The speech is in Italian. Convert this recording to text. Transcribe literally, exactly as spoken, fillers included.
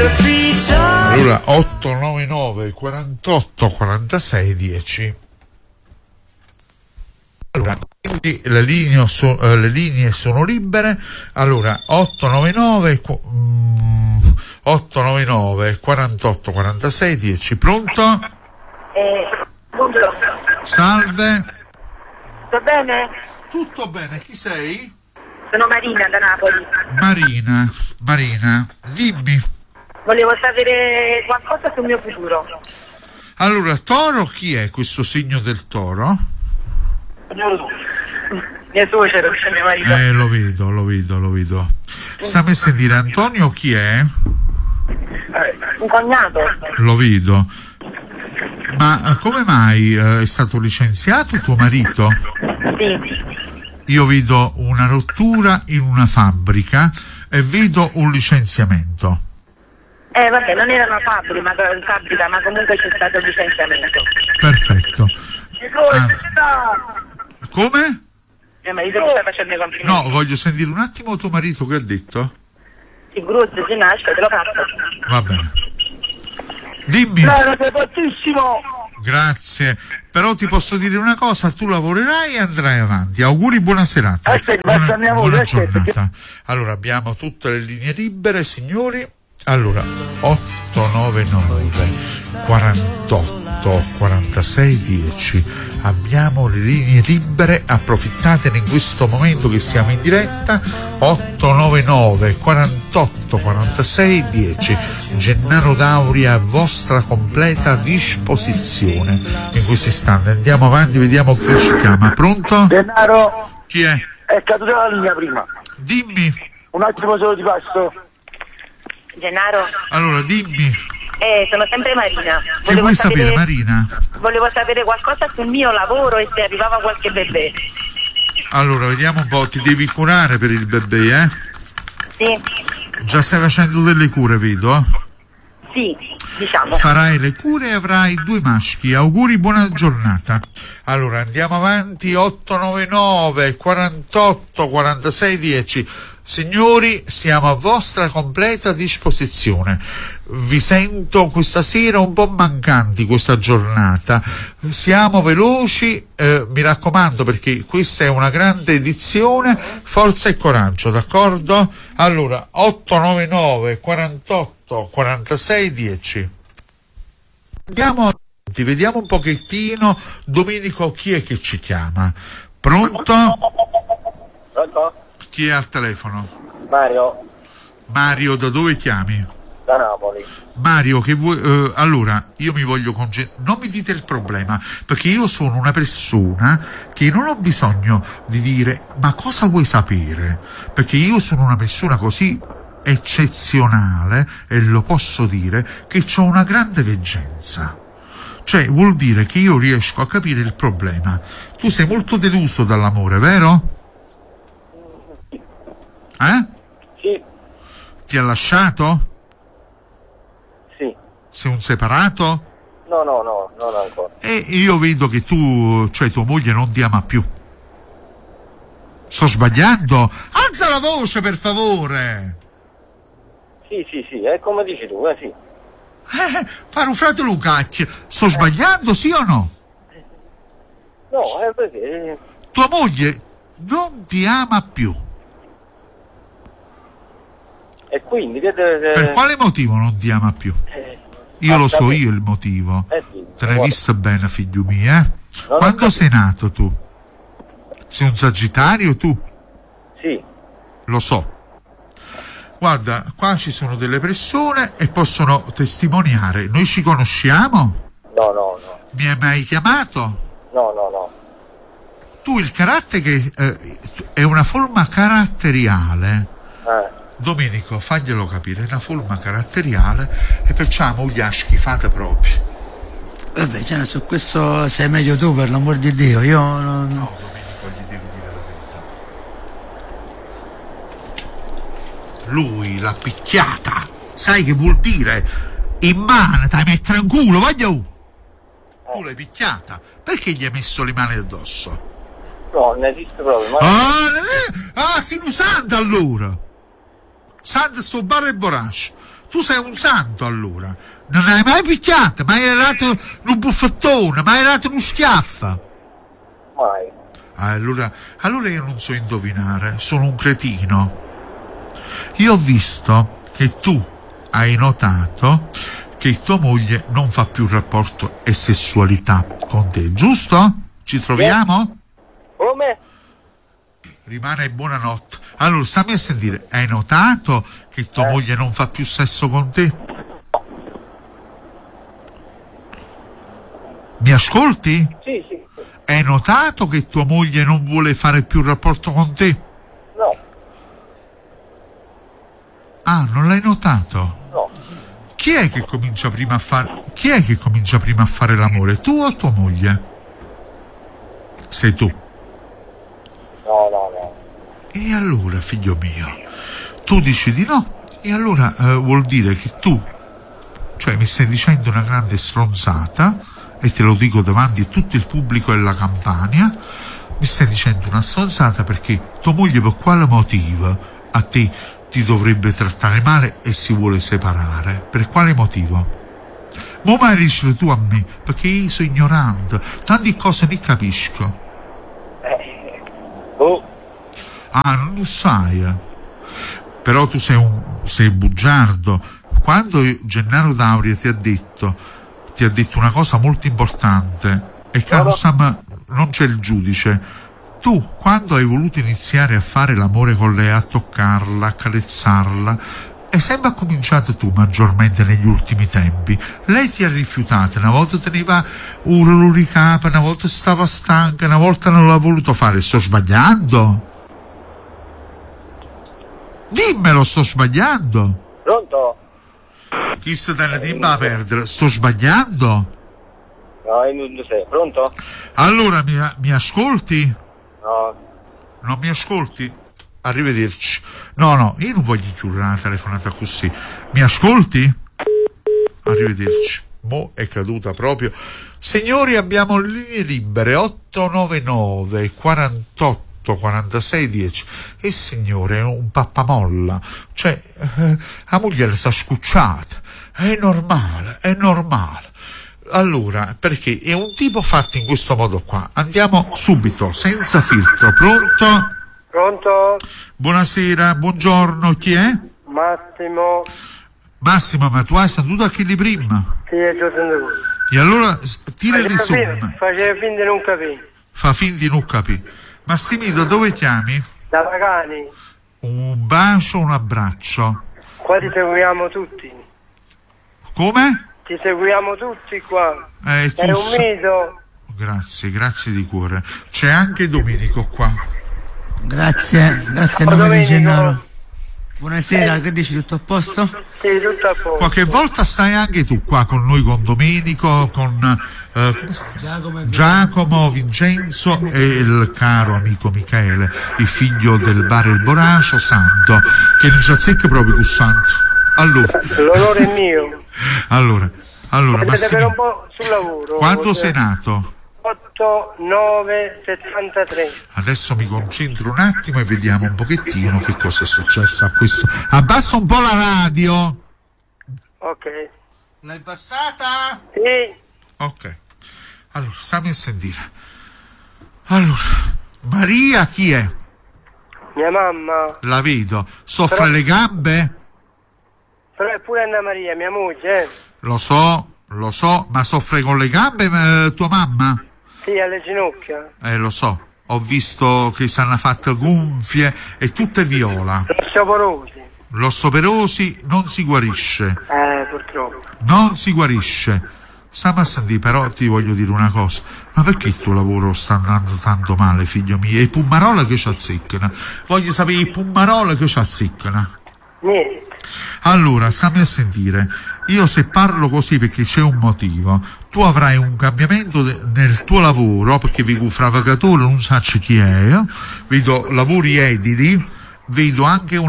Allora otto nove nove quarantotto quarantasei dieci. Allora, quindi le linee, so, eh, le linee sono libere. Allora otto nove nove otto nove nove quarantotto quarantasei dieci. Pronto? Eh, buongiorno. Salve. Tutto bene? Tutto bene, chi sei? Sono Marina da Napoli. Marina, Marina, dimmi. Volevo sapere qualcosa sul mio futuro. Allora, Toro, chi è questo segno del Toro? Mia suocera, mio marito. Eh, lo vedo, lo vedo, lo vedo. Stammi a sentire, Antonio chi è? Un cognato. Lo vedo. Ma come mai eh, è stato licenziato tuo marito? Sì. Io vedo una rottura in una fabbrica e vedo un licenziamento. Eh vabbè, non era una fabbrica, ma, fabbrica, ma comunque c'è stato il licenziamento. Perfetto. Ah. Come? Mio marito mi sta facendo i complimenti. No, voglio sentire un attimo tuo marito che ha detto. Si gruzza, si nasce, te lo faccio. Va bene. Dimmi. No, sei fortissimo. Grazie. Però ti posso dire una cosa, tu lavorerai e andrai avanti. Auguri, buona serata. Aspetta, buona buona giornata. Allora, abbiamo tutte le linee libere, signori. Allora, otto nove nove quarantotto quarantasei dieci. Abbiamo le linee libere, approfittatene in questo momento che siamo in diretta. otto nove nove quarantotto quarantasei dieci. Gennaro Dauria a vostra completa disposizione in questo istante. Andiamo avanti, vediamo chi ci chiama. Pronto? Gennaro? Chi è? È caduta la linea prima. Dimmi. Un attimo solo ti passo. Gennaro? Allora, dimmi. Eh, sono sempre Marina. Che Volevo vuoi sapere, sapere, Marina? Volevo sapere qualcosa sul mio lavoro e se arrivava qualche bebè. Allora, vediamo un po', ti devi curare per il bebè, eh? Sì. Già stai facendo delle cure, vedo? Sì, diciamo. Farai le cure e avrai due maschi. Auguri, buona giornata. Allora, andiamo avanti, otto nove nove quarantotto quarantasei dieci. Signori, siamo a vostra completa disposizione. Vi sento questa sera un po' mancanti questa giornata. Siamo veloci, eh, mi raccomando, perché questa è una grande edizione. Forza e coraggio, d'accordo? Allora, otto nove nove quarantotto quarantasei dieci. Andiamo avanti, vediamo un pochettino. Domenico, chi è che ci chiama? Pronto? Pronto? Chi è al telefono? Mario. Mario, da dove chiami? Da Napoli. Mario, che vuoi? Eh, allora, io mi voglio concentrare. Non mi dite il problema, perché io sono una persona che non ho bisogno di dire ma cosa vuoi sapere? Perché io sono una persona così eccezionale, e lo posso dire, che ho una grande veggenza. Cioè, vuol dire che io riesco a capire il problema. Tu sei molto deluso dall'amore, vero? Eh? Sì. Ti ha lasciato? Sì. Sei un separato? No, no, no, non ancora. E io vedo che tu, cioè tua moglie non ti ama più. Sto sbagliando? Alza la voce, per favore! Sì, sì, sì, è come dici tu, eh sì. Eh, paro frate Lucacchio, sto sbagliando, sì o no? No, è perché... Tua moglie non ti ama più. E quindi che deve... Per quale motivo non ti ama più? Eh, Io lo so io il motivo. Eh sì. Te l'hai visto bene, figlio mio, eh? Quando sei nato tu? Sei un sagittario tu? Sì. Lo so. Guarda, qua ci sono delle persone e possono testimoniare. Noi ci conosciamo? No, no, no. Mi hai mai chiamato? No, no, no. Tu il carattere che eh, è una forma caratteriale. Eh. Domenico, faglielo capire, è una forma caratteriale e facciamo gli schifate proprio. Vabbè, cioè, su questo sei meglio tu, per l'amor di Dio. Io non... No, Domenico, gli devi dire la verità. Lui l'ha picchiata. Sai che vuol dire? In mano, dai, mettere in culo, voglio! Tu l'hai picchiata. Perché gli hai messo le mani addosso? No, non esiste proprio. Ma... Ah, ah, si usando allora! Santa sto bar e borascio. tu sei un santo allora. Non hai mai picchiato, mai hai dato un buffettone, mai hai dato uno schiaffo. Mai. Ah, allora, allora io non so indovinare, sono un cretino. Io ho visto che tu hai notato che tua moglie non fa più rapporto e sessualità con te, giusto? Ci troviamo? Come? Rimane buonanotte. Allora, stammi a sentire, hai notato che tua Eh. moglie non fa più sesso con te? Mi ascolti? Sì, sì. Hai notato che tua moglie non vuole fare più rapporto con te? No, Ah, non l'hai notato? no. Chi è che comincia prima a fare chi è che comincia prima a fare l'amore? Tu o tua moglie? Sei tu. No, no, no. E allora, figlio mio, tu dici di no, e allora eh, vuol dire che tu, cioè mi stai dicendo una grande stronzata, e te lo dico davanti a tutto il pubblico della Campania, mi stai dicendo una stronzata perché tua moglie per quale motivo a te ti dovrebbe trattare male e si vuole separare? Per quale motivo? Ma mai dici tu a me, perché io sono ignorante, tante cose ne capisco. Eh. Oh, Ah, non lo sai, eh. Però tu sei un sei bugiardo. Quando Gennaro D'Auria ti ha detto ti ha detto una cosa molto importante, e caro No, no. Sam, non c'è il giudice. Tu, quando hai voluto iniziare a fare l'amore con lei, a toccarla, a carezzarla, hai sempre cominciato tu maggiormente negli ultimi tempi. Lei ti ha rifiutato, una volta teneva urluricapa, una volta stava stanca, una volta non l'ha voluto fare. Sto sbagliando? Dimmelo, sto sbagliando? pronto? Chi se te ne timba a perdere? Sto sbagliando? No, io non sei. Pronto? Allora, mi, mi ascolti? No. Non mi ascolti? Arrivederci. No, no, io non voglio chiudere una telefonata così. Mi ascolti? Arrivederci. Mo' è caduta proprio. Signori, abbiamo linee libere otto nove nove quarantotto quarantasei dieci. E signore, è un pappamolla. Cioè, eh, la moglie sta scucciata. È normale, è normale. Allora, perché è un tipo fatto in questo modo qua. Andiamo subito, senza filtro. Pronto? Pronto? Buonasera, buongiorno, chi è? Massimo. Massimo, ma tu hai sentito anche lì prima? Sì, è Giuseppe. E allora s- tira le Faceva somme. fin- Faceva finta di non capire. Fa fin di non capire. Massimito, dove chiami? Da Pagani. Un bacio, un abbraccio. Qua ti seguiamo tutti. Come? Ti seguiamo tutti qua. Eh, tu È un sa- mito. Grazie, grazie di cuore. C'è anche Domenico qua. Grazie, grazie a Ciao, nome di Domenico. Gennaro. Buonasera, che dici, tutto a posto? Sì, tutto a posto. Qualche volta stai anche tu qua con noi, con Domenico, con eh, Giacomo e Giacomo, Vincenzo e il caro amico Michele, il figlio del bar Il Boracio, Santo, che non ci azzecca proprio con Santo. Allora, L'onore è mio. allora, allora, Siete per un Massimo, po' sul lavoro. quando sei nato? otto nove settantatré. Adesso mi concentro un attimo e vediamo un pochettino che cosa è successo a questo. Abbassa un po' la radio. Ok. L'hai passata? Sì. Ok. Allora, stammi a sentire. Allora, Maria chi è? Mia mamma. La vedo. Soffre Però- le gambe? Però è pure Anna Maria, mia moglie. Eh? Lo so, lo so, ma soffre con le gambe eh, tua mamma? Sì, alle ginocchia. Eh, lo so. Ho visto che si hanno fatte gonfie e tutte viola. Osteoporosi. L'ossoperosi non si guarisce. Eh, purtroppo. Non si guarisce. Stiamo a sentire, però ti voglio dire una cosa. Ma perché il tuo lavoro sta andando tanto male, figlio mio? E i Pummarola che ci azzeccano? Voglio sapere i Pummarola che ci azzeccano. Niente. Allora, stammi a sentire. Io se parlo così perché c'è un motivo, tu avrai un cambiamento de- nel tuo lavoro, perché vedo un fravagatore, non so chi è, eh? Vedo lavori edili, vedo anche una